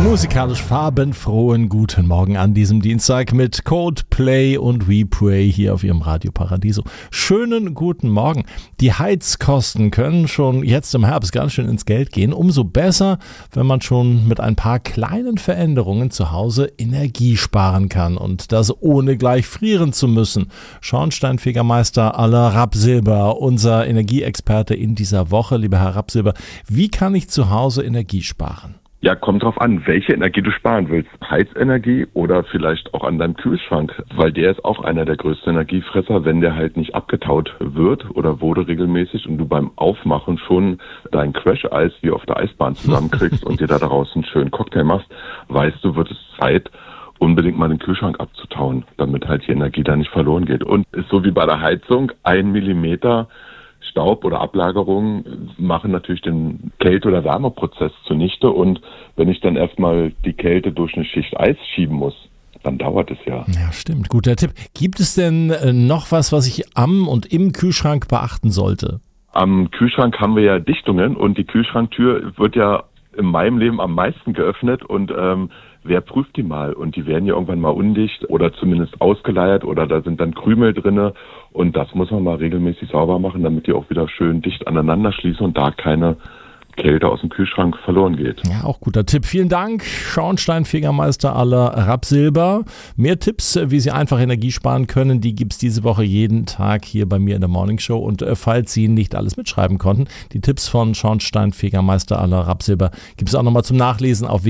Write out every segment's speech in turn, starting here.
Musikalisch farbenfrohen guten Morgen an diesem Dienstag mit Coldplay und We Pray hier auf Ihrem Radio Paradiso. Schönen guten Morgen. Die Heizkosten können schon jetzt im Herbst ganz schön ins Geld gehen. Umso besser, wenn man schon mit ein paar kleinen Veränderungen zu Hause Energie sparen kann und das ohne gleich frieren zu müssen. Schornsteinfegermeister Alain Rapsilber, unser Energieexperte in dieser Woche. Lieber Herr Rapsilber, wie kann ich zu Hause Energie sparen? Ja, kommt drauf an, welche Energie du sparen willst. Heizenergie oder vielleicht auch an deinem Kühlschrank, weil der ist auch einer der größten Energiefresser, wenn der halt nicht abgetaut wird oder wurde regelmäßig und du beim Aufmachen schon dein Crash-Eis wie auf der Eisbahn zusammenkriegst und dir da daraus einen schönen Cocktail machst, weißt du, wird es Zeit, unbedingt mal den Kühlschrank abzutauen, damit halt die Energie da nicht verloren geht. Und ist so wie bei der Heizung, 1 Millimeter Staub oder Ablagerungen machen natürlich den Kälte- oder Wärmeprozess zunichte. Und wenn ich dann erstmal die Kälte durch eine Schicht Eis schieben muss, dann dauert es ja. Ja, stimmt. Guter Tipp. Gibt es denn noch was ich am und im Kühlschrank beachten sollte? Am Kühlschrank haben wir ja Dichtungen und die Kühlschranktür wird ja in meinem Leben am meisten geöffnet und wer prüft die mal? Und die werden ja irgendwann mal undicht oder zumindest ausgeleiert oder da sind dann Krümel drinne und das muss man mal regelmäßig sauber machen, damit die auch wieder schön dicht aneinander schließen und da keine Kälte aus dem Kühlschrank verloren geht. Ja, auch guter Tipp. Vielen Dank, Schornsteinfegermeister Alain Rapsilber. Mehr Tipps, wie Sie einfach Energie sparen können, die gibt es diese Woche jeden Tag hier bei mir in der Morning Show. Und falls Sie nicht alles mitschreiben konnten, die Tipps von Schornsteinfegermeister Alain Rapsilber gibt es auch nochmal zum Nachlesen auf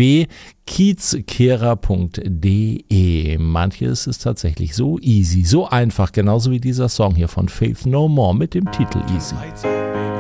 www.kiezkehrer.de. Manches ist tatsächlich so easy, so einfach, genauso wie dieser Song hier von Faith No More mit dem Titel Easy.